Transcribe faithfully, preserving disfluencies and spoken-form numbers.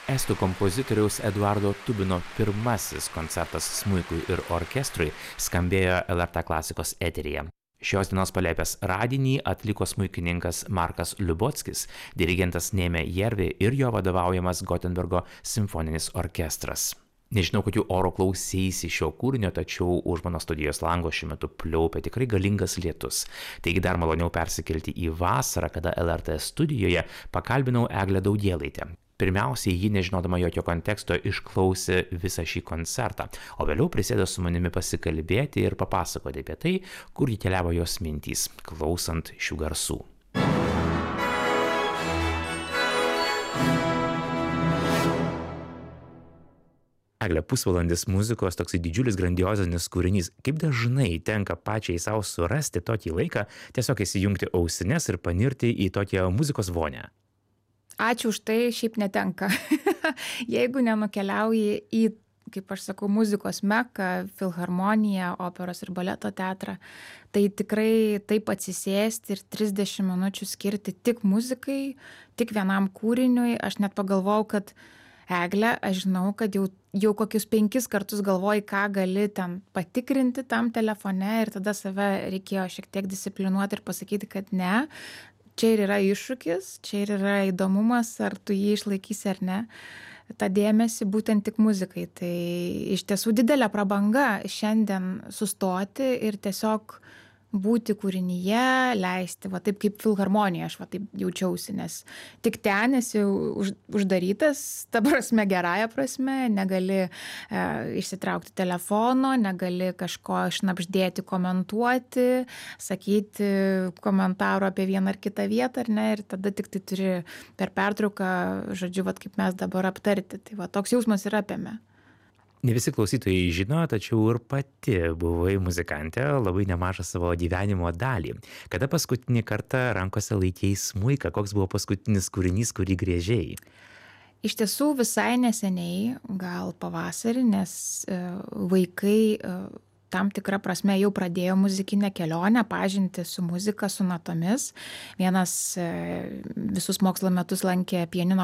Estų kompozitoriaus Eduardo Tubino pirmasis koncertas smuikui ir orkestrui skambėjo L R T klasikos eteryje. Šios dienos palėpės radinį atliko smuikininkas Markas Liubockis, dirigentas Nėmė Jervi ir jo vadovaujamas Gotenbergo simfoninis orkestras. Nežinau, kokiu oro klauseisi šio kūrinio, tačiau už mano studijos lango šiuo metu pliaupia tikrai galingas lietus. Taigi dar maloniau persikelti į vasarą, kada L R T studijoje pakalbinau Eglę Daudielaitę. Pirmiausiai, ji, nežinodama jokio konteksto, išklausė visą šį koncertą, o vėliau prisėdo su manimi pasikalbėti ir papasakoti apie tai, kur jį keliavo jos mintys, klausant šių garsų. Egle, pusvalandis muzikos, toksai didžiulis grandiozinis kūrinys. Kaip dažnai tenka pačiai savo surasti tokį laiką, tiesiog įsijungti ausines ir panirti į tokią muzikos vonę? Ačiū už tai, šiaip netenka. Jeigu nenukeliauji į, kaip aš sakau, muzikos meką, filharmoniją, operos ir baleto teatrą, tai tikrai taip atsisėsti ir trisdešimt minučių skirti tik muzikai, tik vienam kūriniui. Aš net pagalvojau, kad Egle, aš žinau, kad jau, jau kokius penkis kartus galvoji, ką gali ten patikrinti tam telefone ir tada save reikėjo šiek tiek disciplinuoti ir pasakyti, kad ne. Čia ir yra iššūkis, čia ir yra įdomumas, ar tu jį išlaikysi ar ne, tą dėmesį būtent tik muzikai. Tai iš tiesų didelė prabanga šiandien sustoti ir tiesiog būti kūrinyje, leisti, va taip kaip filharmonija, aš va taip jaučiausi, nes tik ten esi už, uždarytas, ta prasme gerąja prasme, negali e, išsitraukti telefono, negali kažko šnabždėti, komentuoti, sakyti komentarų apie vieną ar kitą vietą, ar ne, ir tada tik tai turi per pertrauką, žodžiu, va kaip mes dabar aptarti. Tai va toks jausmas ir apėmė. Ne visi klausytojai žino, tačiau ir pati buvai muzikantė labai nemažą savo gyvenimo dalį. Kada paskutinį kartą rankose laikėjai smuiką, koks buvo paskutinis kūrinys, kurį griežėjai? Iš tiesų visai neseniai, gal pavasarį, nes vaikai tam tikrą prasme jau pradėjo muzikinę kelionę, pažinti su muzika, su natomis. Vienas visus mokslo metus lankė pianino